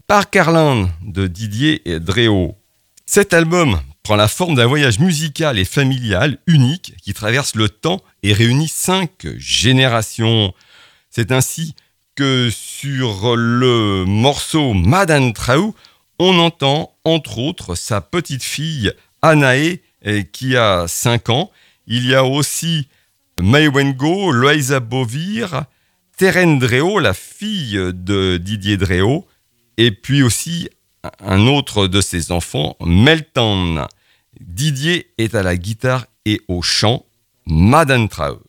Parkerland de Didier Dréau. Cet album prend la forme d'un voyage musical et familial unique qui traverse le temps et réunit 5 générations. C'est ainsi que sur le morceau Madame Trau, on entend entre autres sa petite fille Anaé qui a 5 ans. Il y a aussi Mai Wengo, Loïsa Bovir, Terren Dréau, la fille de Didier Dréau, et puis aussi un autre de ses enfants, Melton. Didier est à la guitare et au chant, Madame Trau.